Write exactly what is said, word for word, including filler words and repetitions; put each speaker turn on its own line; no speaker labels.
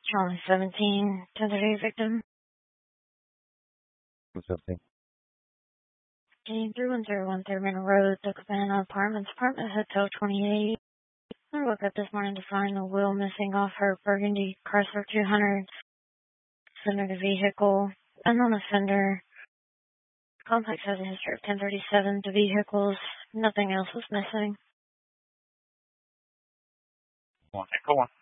Charlie seventeen, ten thirty victim.
seventeen.
three one zero one Thurman Road, the Cabana Apartments, Apartment Hotel twenty-eight. I woke up this morning to find the wheel missing off her burgundy Chrysler two hundred. Center the vehicle. Unknown offender. Complex has a history of ten thirty-seven to vehicles. Nothing else was missing.
One, go on.